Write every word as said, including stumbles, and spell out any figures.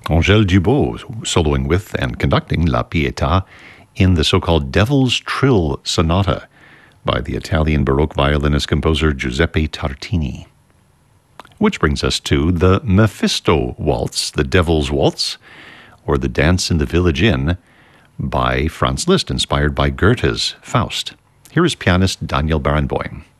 Angèle Dubos soloing with and conducting La Pietà in the so-called Devil's Trill Sonata by the Italian Baroque violinist-composer Giuseppe Tartini. Which brings us to the Mephisto Waltz, the Devil's Waltz, or the Dance in the Village Inn by Franz Liszt, inspired by Goethe's Faust. Here is pianist Daniel Barenboim.